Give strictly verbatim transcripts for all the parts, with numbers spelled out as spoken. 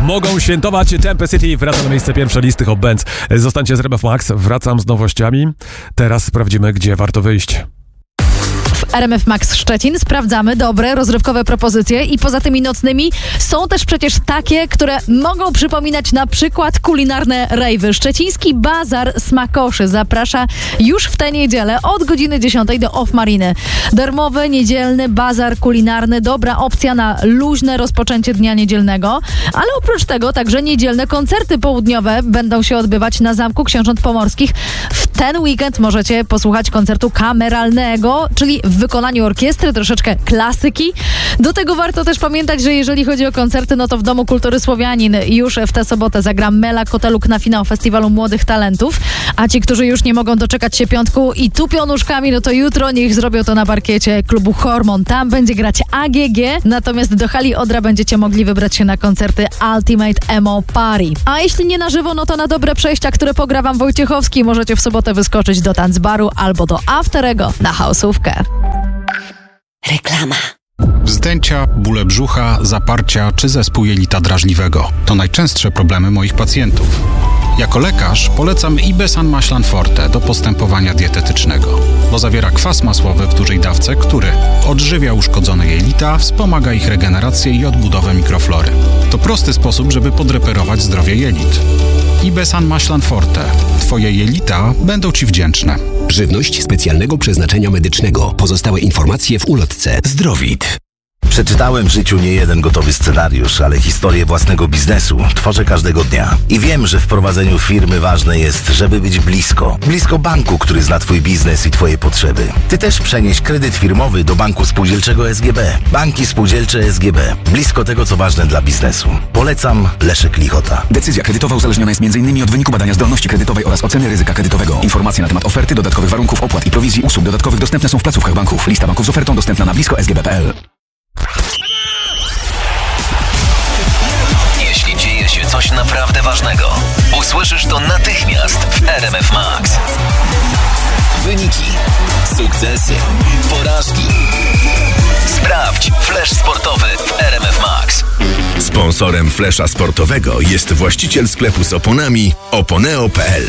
mogą świętować. Tempe City wraca na miejsce pierwsze listy Hot Bands. Zostańcie z R M F Max, wracam z nowościami. Teraz sprawdzimy, gdzie warto wyjść. W R M F Max Szczecin sprawdzamy dobre, rozrywkowe propozycje i poza tymi nocnymi są też przecież takie, które mogą przypominać na przykład kulinarne rejwy. Szczeciński Bazar Smakoszy zaprasza już w tę niedzielę od godziny dziesiątej do Off Mariny. Darmowy, niedzielny bazar kulinarny, dobra opcja na luźne rozpoczęcie dnia niedzielnego, ale oprócz tego także niedzielne koncerty południowe będą się odbywać na Zamku Książąt Pomorskich. W ten weekend możecie posłuchać koncertu kameralnego, czyli w wykonaniu orkiestry, troszeczkę klasyki. Do tego warto też pamiętać, że jeżeli chodzi o koncerty, no to w Domu Kultury Słowianin już w tę sobotę zagra Mela Koteluk na finał Festiwalu Młodych Talentów, a ci, którzy już nie mogą doczekać się piątku i tupią nóżkami, no to jutro niech zrobią to na parkiecie klubu Hormon. Tam będzie grać A G G, natomiast do hali Odra będziecie mogli wybrać się na koncerty Ultimate Emo Party. A jeśli nie na żywo, no to na dobre przejścia, które pogra wam Wojciechowski, możecie w sobotę wyskoczyć do Tanzbaru albo do Afterego na House'ówkę. Reklama. Wzdęcia, bóle brzucha, zaparcia czy zespół jelita drażliwego to najczęstsze problemy moich pacjentów. Jako lekarz polecam Ibesan Maślan Forte do postępowania dietetycznego, bo zawiera kwas masłowy w dużej dawce, który odżywia uszkodzone jelita, wspomaga ich regenerację i odbudowę mikroflory. To prosty sposób, żeby podreperować zdrowie jelit. Ibesan Maślan Forte. Twoje jelita będą Ci wdzięczne. Żywność specjalnego przeznaczenia medycznego. Pozostałe informacje w ulotce. Zdrowit. Przeczytałem w życiu nie jeden gotowy scenariusz, ale historię własnego biznesu tworzę każdego dnia. I wiem, że w prowadzeniu firmy ważne jest, żeby być blisko. Blisko banku, który zna Twój biznes i Twoje potrzeby. Ty też przenieś kredyt firmowy do Banku Spółdzielczego S G B. Banki Spółdzielcze S G B. Blisko tego, co ważne dla biznesu. Polecam Leszek Lichota. Decyzja kredytowa uzależniona jest między innymi od wyniku badania zdolności kredytowej oraz oceny ryzyka kredytowego. Informacje na temat oferty, dodatkowych warunków, opłat i prowizji usług dodatkowych dostępne są w placówkach banków. Lista banków z ofertą dostępna na blisko s g b kropka p l. Jeśli dzieje się coś naprawdę ważnego, usłyszysz to natychmiast w R M F Max. Wyniki, sukcesy, porażki. Sprawdź flash sportowy w R M F Max. Sponsorem flesza sportowego jest właściciel sklepu z oponami oponeo kropka p l.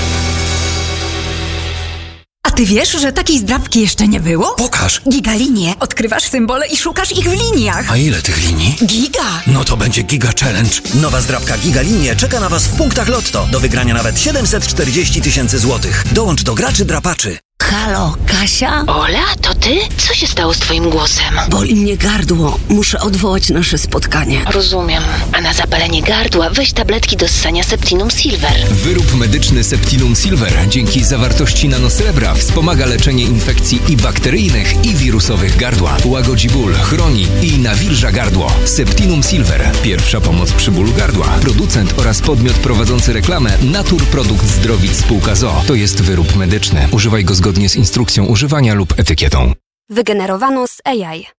A ty wiesz, że takiej zdrabki jeszcze nie było? Pokaż. Gigalinie. Odkrywasz symbole i szukasz ich w liniach. A ile tych linii? Giga. No to będzie Giga Challenge. Nowa zdrabka Gigalinie czeka na Was w punktach Lotto. Do wygrania nawet siedemset czterdzieści tysięcy złotych. Dołącz do graczy drapaczy. Halo, Kasia? Ola, to ty? Co się stało z twoim głosem? Boli mnie gardło. Muszę odwołać nasze spotkanie. Rozumiem. A na zapalenie gardła weź tabletki do ssania Septinum Silver. Wyrób medyczny Septinum Silver dzięki zawartości nanosrebra wspomaga leczenie infekcji i bakteryjnych, i wirusowych gardła. Łagodzi ból, chroni i nawilża gardło. Septinum Silver. Pierwsza pomoc przy bólu gardła. Producent oraz podmiot prowadzący reklamę Naturprodukt Zdrowit Spółka z o o. To jest wyrób medyczny. Używaj go zgodnie z instrukcją używania lub etykietą. Wygenerowano z A I.